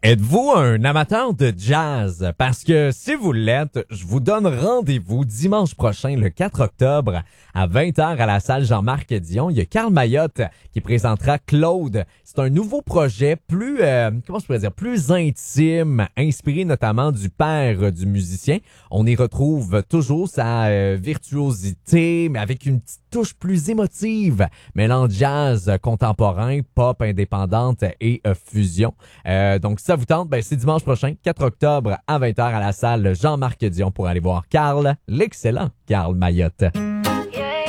Êtes-vous un amateur de jazz? Parce que si vous l'êtes, je vous donne rendez-vous dimanche prochain, le 4 octobre, à 20h à la salle Jean-Marc Dion. Il y a Carl Mayotte qui présentera Claude. C'est un nouveau projet plus, comment je pourrais dire, plus intime, inspiré notamment du père du musicien. On y retrouve toujours sa virtuosité, mais avec une petite touche plus émotive, mêlant jazz contemporain, pop indépendante et fusion. Donc, si ça vous tente, ben, c'est dimanche prochain, 4 octobre à 20h à la salle Jean-Marc Dion pour aller voir Carl, l'excellent Carl Mayotte.